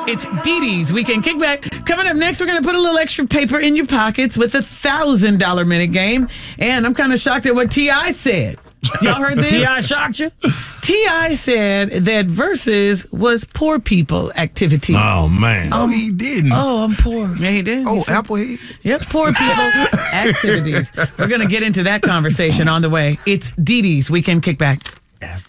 It's Dee Dee's Weekend Kickback. Coming up next, we're going to put a little extra paper in your pockets with a $1,000 minute game. And I'm kind of shocked at what T.I. said. Y'all heard this? T.I. shocked you? T.I. said that Versus was poor people activity. Oh, man. Oh, he didn't. Oh, I'm poor. Yeah, he did. Oh, Applehead. Yep, poor people activities. We're going to get into that conversation on the way. It's Dee Dee's Weekend Kickback.